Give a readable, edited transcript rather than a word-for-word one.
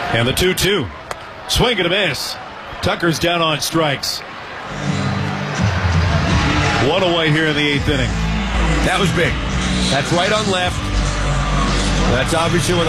And the 2-2. Swing and a miss. Tucker's down on strikes. One away here in the 8th inning. That was big. That's right on left. That's obviously when the